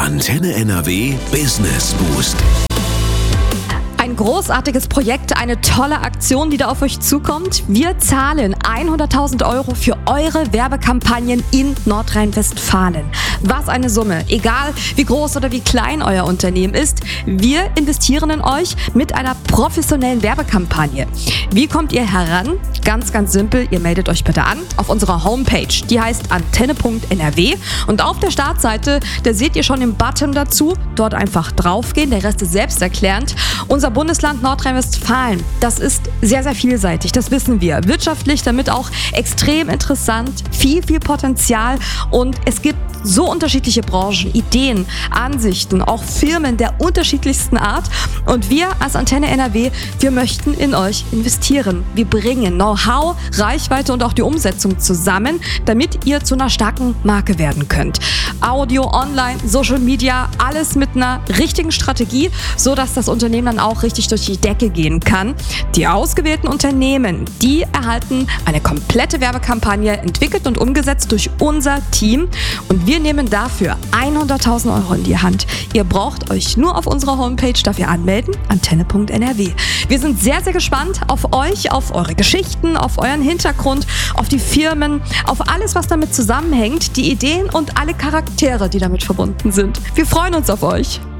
Antenne NRW Business Boost. Ein großartiges Projekt, eine tolle Aktion, die da auf euch zukommt. Wir zahlen 100.000 € für eure Werbekampagnen in Nordrhein-Westfalen. Was eine Summe, egal wie groß oder wie klein euer Unternehmen ist. Wir investieren in euch mit einer professionellen Werbekampagne. Wie kommt ihr heran? Ganz, ganz simpel. Ihr meldet euch bitte an auf unserer Homepage. Die heißt antenne.nrw. Und auf der Startseite, da seht ihr schon den Button dazu. Dort einfach draufgehen. Der Rest ist selbsterklärend. Unser Bundesland Nordrhein-Westfalen, das ist sehr, sehr vielseitig. Das wissen wir. Wirtschaftlich damit auch extrem interessant. Viel, viel Potenzial. Und es gibt so unterschiedliche Branchen, Ideen, Ansichten, auch Firmen der unterschiedlichsten Art. Und wir als Antenne NRW, wir möchten in euch investieren. Wir bringen Know-how, Reichweite und auch die Umsetzung zusammen, damit ihr zu einer starken Marke werden könnt. Audio, Online, Social Media, alles mit einer richtigen Strategie, sodass das Unternehmen dann auch richtig durch die Decke gehen kann. Die ausgewählten Unternehmen, die erhalten eine komplette Werbekampagne, entwickelt und umgesetzt durch unser Team. Und wir nehmen dafür 100.000 € in die Hand. Ihr braucht euch nur auf unserer Homepage dafür anmelden, antenne.nrw. Wir sind sehr, sehr gespannt auf euch, auf eure Geschichten, auf euren Hintergrund, auf die Firmen, auf alles, was damit zusammenhängt, die Ideen und alle Charaktere, die damit verbunden sind. Wir freuen uns auf euch.